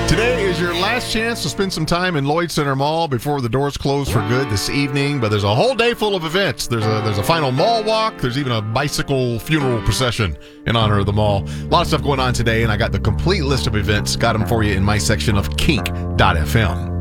Today is your last chance to spend some time in Lloyd Center Mall before the doors close for good this evening, but there's a whole day full of events. There's a final mall walk. There's even a bicycle funeral procession in honor of the mall. A lot of stuff going on today, and I got the complete list of events. Got them for you in my section of kink.fm.